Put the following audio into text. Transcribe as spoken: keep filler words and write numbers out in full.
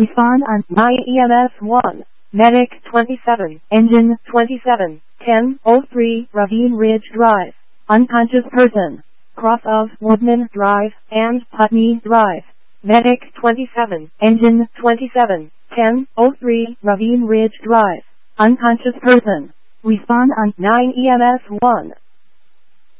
Respond on nine E M S one. Medic twenty-seven. Engine twenty-seven. ten oh three Ravine Ridge Drive. Unconscious person. Cross of Woodman Drive and Putney Drive. Medic twenty-seven. Engine twenty-seven. ten oh three Ravine Ridge Drive. Unconscious person. Respond on nine E M S one.